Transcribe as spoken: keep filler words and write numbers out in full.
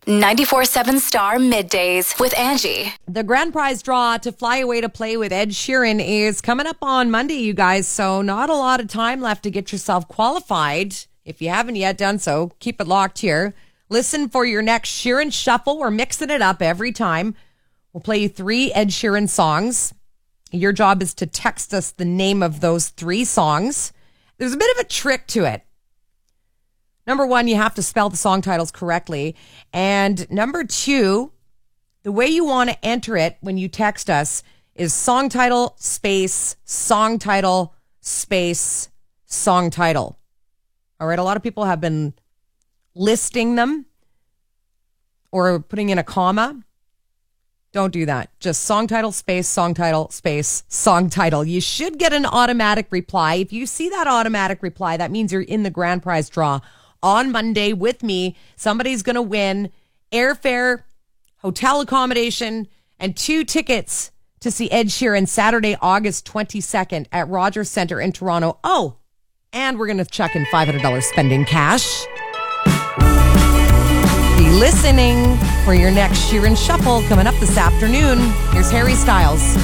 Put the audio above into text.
ninety-four point seven Star Middays with Angie. The grand prize draw to fly away to play with Ed Sheeran is coming up on Monday, you guys. So not a lot of time left to get yourself qualified. If you haven't yet done so, keep it locked here. Listen for your next Sheeran Shuffle. We're mixing it up every time. We'll play you three Ed Sheeran songs. Your job is to text us the name of those three songs. There's a bit of a trick to it. Number one, you have to spell the song titles correctly. And number two, the way you want to enter it when you text us is song title, space, song title, space, song title. All right, a lot of people have been listing them or putting in a comma. Don't do that. Just song title, space, song title, space, song title. You should get an automatic reply. If you see that automatic reply, that means you're in the grand prize draw. On Monday with me, somebody's going to win airfare, hotel accommodation, and two tickets to see Ed Sheeran Saturday, August twenty-second at Rogers Centre in Toronto. Oh, and we're going to chuck in five hundred dollars spending cash. Be listening for your next Sheeran Shuffle coming up this afternoon. Here's Harry Styles.